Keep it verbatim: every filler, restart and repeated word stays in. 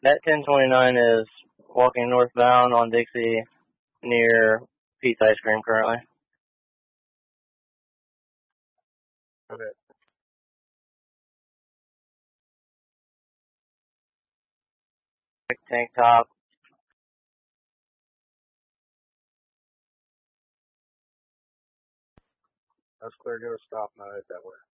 That ten twenty-nine is walking northbound on Dixie near Pete's Ice Cream currently. Okay. Tank top. That's clear to a stop, not at that way.